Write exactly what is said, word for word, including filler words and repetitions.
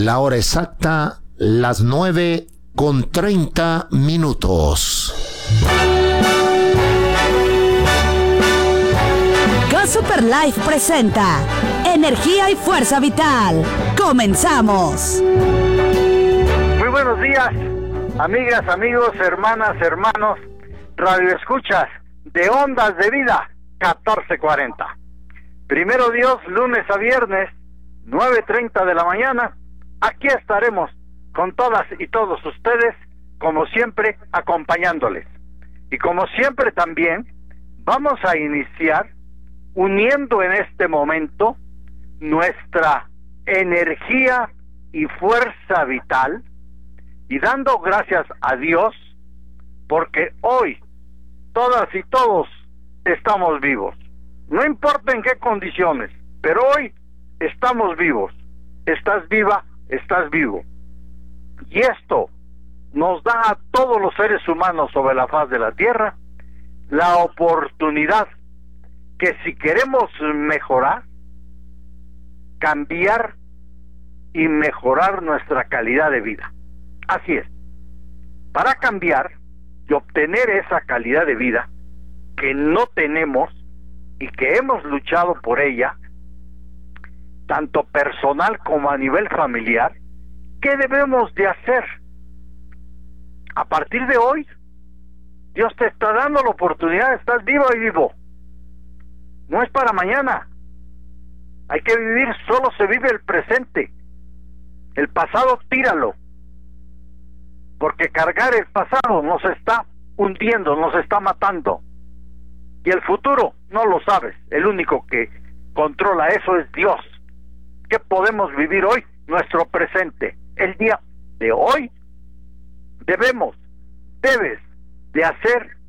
La hora exacta, las nueve con treinta minutos. Go Super Life presenta Energía y Fuerza Vital. ¡Comenzamos! Muy buenos días, amigas, amigos, hermanas, hermanos, radioescuchas de Ondas de Vida catorce cuarenta. Primero Dios, lunes a viernes, nueve treinta de la mañana, aquí estaremos con todas y todos ustedes, como siempre, acompañándoles. Y como siempre también, vamos a iniciar uniendo en este momento nuestra energía y fuerza vital y dando gracias a Dios porque hoy todas y todos estamos vivos. No importa en qué condiciones, pero hoy estamos vivos. Estás viva, estás vivo. Y esto nos da a todos los seres humanos sobre la faz de la tierra la oportunidad que si queremos mejorar, cambiar y mejorar nuestra calidad de vida. Así es. Para cambiar y obtener esa calidad de vida que no tenemos y que hemos luchado por ella, tanto personal como a nivel familiar, ¿qué debemos de hacer? A partir de hoy, Dios te está dando la oportunidad, estás vivo y vivo. No es para mañana. Hay que vivir, solo se vive el presente. El pasado tíralo. Porque cargar el pasado nos está hundiendo, nos está matando. Y el futuro no lo sabes. El único que controla eso es Dios. ¿Qué podemos vivir hoy? Nuestro presente. El día de hoy debemos, debes de hacer